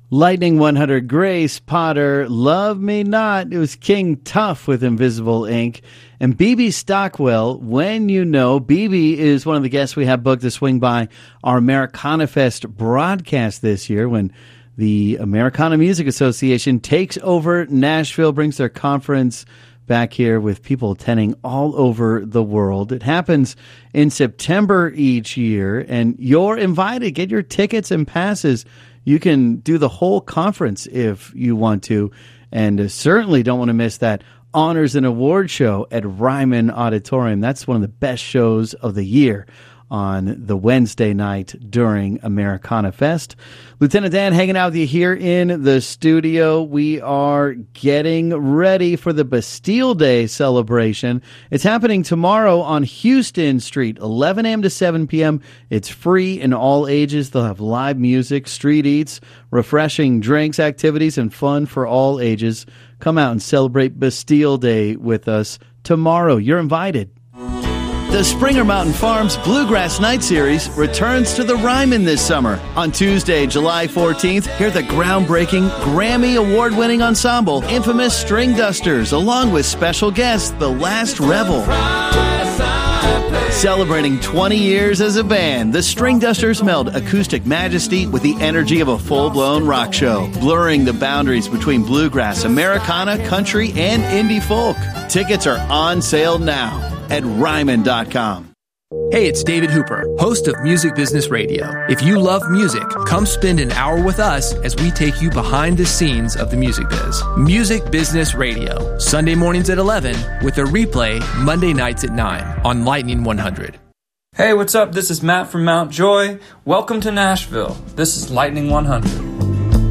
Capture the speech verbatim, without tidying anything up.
Lightning one hundred, Grace Potter, Love Me Not. It was King Tuff with Invisible Ink. And B B Stockwell, When You Know. B B is one of the guests we have booked to swing by our Americana Fest broadcast this year when the Americana Music Association takes over Nashville, brings their conference back here with people attending all over the world. It happens in September each year, and you're invited. Get your tickets and passes. You can do the whole conference if you want to, and uh, certainly don't want to miss that honors and award show at Ryman Auditorium. That's one of the best shows of the year on the Wednesday night during Americana Fest. Lieutenant Dan hanging out with you here in the studio. We are getting ready for the Bastille Day celebration. It's happening tomorrow on Houston Street, eleven a.m. to seven p.m. It's free in all ages. They'll have live music, street eats, refreshing drinks, activities, and fun for all ages. Come out and celebrate Bastille Day with us tomorrow. You're invited. The Springer Mountain Farms Bluegrass Night Series returns to the Ryman this summer. On Tuesday, July fourteenth, hear the groundbreaking, Grammy Award-winning ensemble, Infamous String Dusters, along with special guest, The Last Rebel. Celebrating twenty years as a band, the String Dusters meld acoustic majesty with the energy of a full-blown rock show, blurring the boundaries between bluegrass, Americana, country, and indie folk. Tickets are on sale now at Ryman dot com. Hey, it's David Hooper, host of Music Business Radio. If you love music, come spend an hour with us as we take you behind the scenes of the music biz. Music Business Radio, Sunday mornings at eleven, with a replay Monday nights at nine on Lightning one hundred. Hey, what's up? This is Matt from Mount Joy. Welcome to Nashville. This is Lightning one hundred.